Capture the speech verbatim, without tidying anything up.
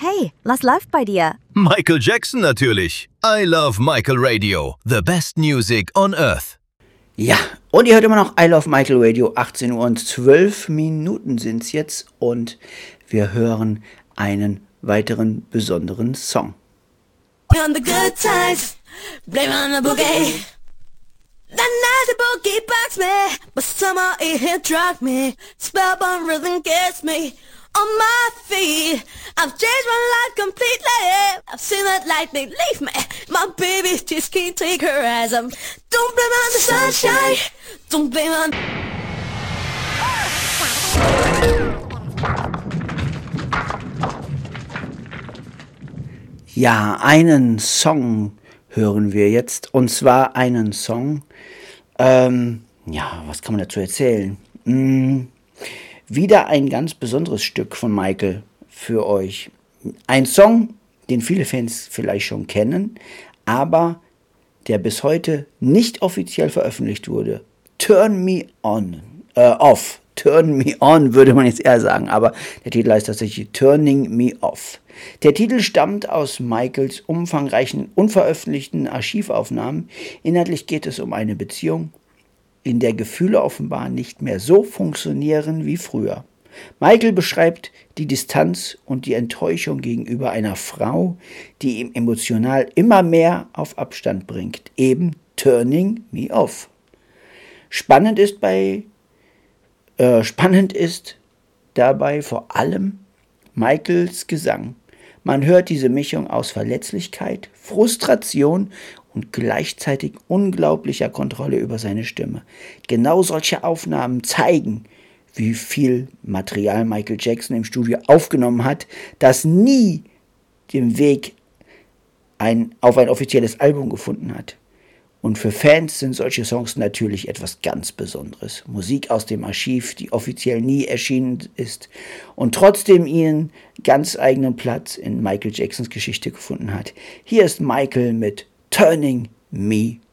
Hey, was läuft bei dir? Michael Jackson natürlich. I love Michael Radio. The best music on earth. Ja, und ihr hört immer noch I Love Michael Radio. achtzehn Uhr und zwölf Minuten sind es jetzt. Und wir hören einen weiteren besonderen Song. On the good times, blame on the boogie. The night the boogie bugs me, but somehow it had drugged me. Spellbound rhythm gets me on my feet. I've changed my life completely. I've seen that lightning leave me. My baby just can't take her eyes. Um, don't blame on the sunshine. Don't blame on. Ja, einen Song hören wir jetzt. Und zwar einen Song, ähm, ja, was kann man dazu erzählen? Hm, wieder ein ganz besonderes Stück von Michael für euch. Ein Song, den viele Fans vielleicht schon kennen, aber der bis heute nicht offiziell veröffentlicht wurde. Turn Me On, äh, Off. Turn Me On würde man jetzt eher sagen, aber der Titel heißt tatsächlich Turning Me Off. Der Titel stammt aus Michaels umfangreichen, unveröffentlichten Archivaufnahmen. Inhaltlich geht es um eine Beziehung, in der Gefühle offenbar nicht mehr so funktionieren wie früher. Michael beschreibt die Distanz und die Enttäuschung gegenüber einer Frau, die ihm emotional immer mehr auf Abstand bringt. Eben Turning Me Off. Spannend ist bei Äh, spannend ist dabei vor allem Michaels Gesang. Man hört diese Mischung aus Verletzlichkeit, Frustration und gleichzeitig unglaublicher Kontrolle über seine Stimme. Genau solche Aufnahmen zeigen, wie viel Material Michael Jackson im Studio aufgenommen hat, das nie den Weg ein, auf ein offizielles Album gefunden hat. Und für Fans sind solche Songs natürlich etwas ganz Besonderes. Musik aus dem Archiv, die offiziell nie erschienen ist und trotzdem ihren ganz eigenen Platz in Michael Jacksons Geschichte gefunden hat. Hier ist Michael mit Turning Me